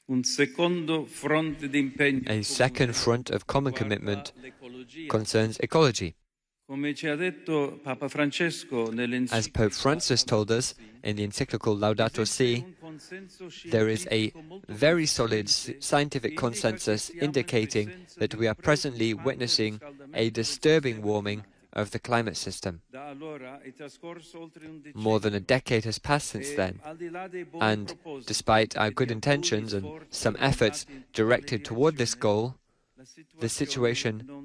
A second front of common commitment concerns ecology. As Pope Francis told us in the encyclical Laudato Si, there is a very solid scientific consensus indicating that we are presently witnessing a disturbing warming of the climate system. More than a decade has passed since then, and despite our good intentions and some efforts directed toward this goal, the situation